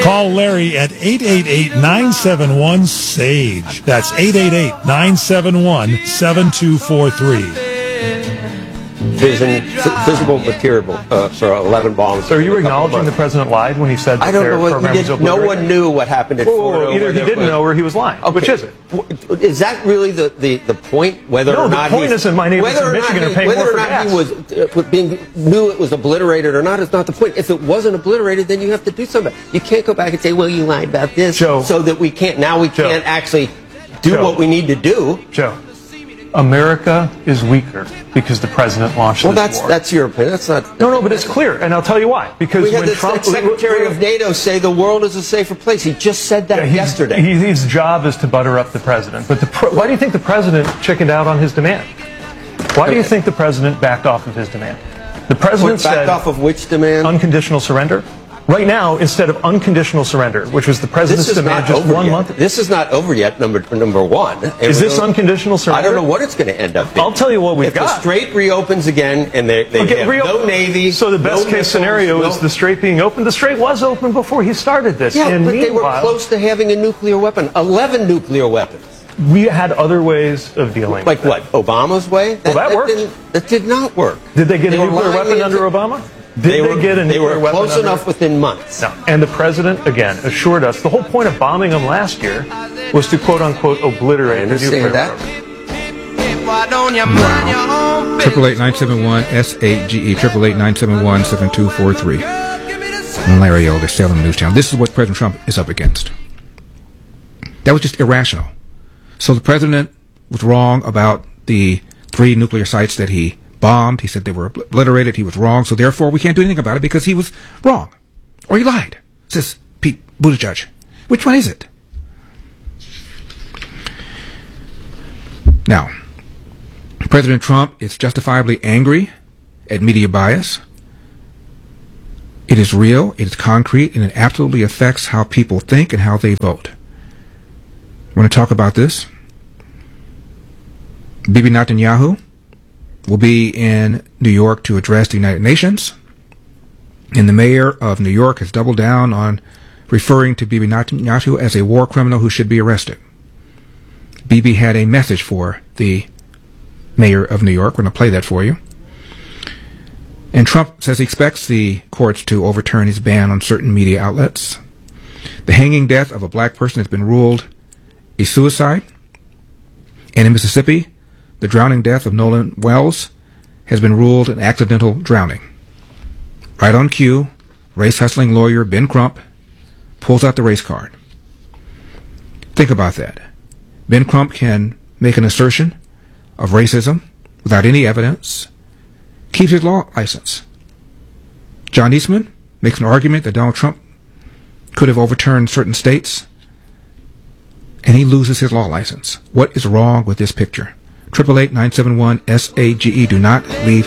Call Larry at 888-971-SAGE. That's 888-971-7243. Physical material for 11 bombs. So are you acknowledging the president lied when he said that their program was obliterated? No one knew what happened at Fort. Either he didn't know or he was lying. Okay. Which is it? Is that really the point? Whether or not the point isn't my neighbors in Michigan are paying more for gas. Whether or not he knew it was obliterated or not is not the point. If it wasn't obliterated, then you have to do something. You can't go back and say, well, you lied about this, so that we can't actually do what we need to do. Joe, America is weaker because the president launched this war. That's your opinion. That's not. No, but it's clear, and I'll tell you why. Because we had when the Trump, Secretary of NATO say the world is a safer place. He just said that yesterday. His job is to butter up the president. But why do you think the president chickened out on his demand? Why do you think the president backed off of his demand? The president said backed off of which demand? Unconditional surrender. Right now, instead of unconditional surrender, which was the president's demand just 1 month. This is not over yet, number one. Is this unconditional surrender? I don't know what it's going to end up being. I'll tell you what we've got. If the Strait reopens again and they have no Navy. So the best case scenario is the Strait being open. The Strait was open before he started this. Yeah, but they were close to having a nuclear weapon. 11 nuclear weapons. We had other ways of dealing with it. Like what? Obama's way? That worked. That did not work. Did they get a nuclear weapon under Obama? They were close enough within months. No. And the president, again, assured us the whole point of bombing them last year was to, quote unquote, obliterate the nuclear program. 888-971-SAGE, 888-971-7243. And Larry Elder, Salem News Channel. This is what President Trump is up against. That was just irrational. So the president was wrong about the 3 nuclear sites that he bombed. He said they were obliterated. He was wrong. So therefore, we can't do anything about it because he was wrong. Or he lied, says Pete Buttigieg. Which one is it? Now, President Trump is justifiably angry at media bias. It is real, it is concrete, and it absolutely affects how people think and how they vote. I want to talk about this. Bibi Netanyahu will be in New York to address the United Nations, and the mayor of New York has doubled down on referring to Bibi Netanyahu as a war criminal who should be arrested. Bibi had a message for the mayor of New York. We're going to play that for you. And Trump says he expects the courts to overturn his ban on certain media outlets. The hanging death of a black person has been ruled a suicide. And in Mississippi, the drowning death of Nolan Wells has been ruled an accidental drowning. Right on cue, race-hustling lawyer Ben Crump pulls out the race card. Think about that. Ben Crump can make an assertion of racism without any evidence, keeps his law license. John Eastman makes an argument that Donald Trump could have overturned certain states, and he loses his law license. What is wrong with this picture? 888-971-SAGE. Do not leave